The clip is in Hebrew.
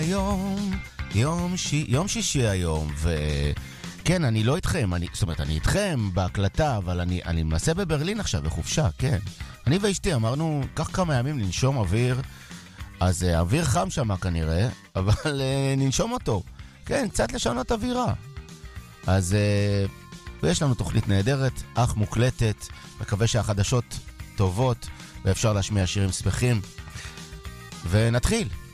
היום, יום שישי היום, וכן, אני לא איתכם, זאת אומרת, אני איתכם בהקלטה, אבל אני למעשה בברלין עכשיו, בחופשה, כן. אני ואשתי אמרנו, קח כמה ימים לנשום אוויר, אז אוויר חם שמה כנראה, אבל ננשום אותו. כן, קצת לשנות אווירה. אז ויש לנו תוכנית נהדרת, אך מוקלטת, מקווה שהחדשות טובות, ואפשר להשמיע שירים שמחים. ונתחיל.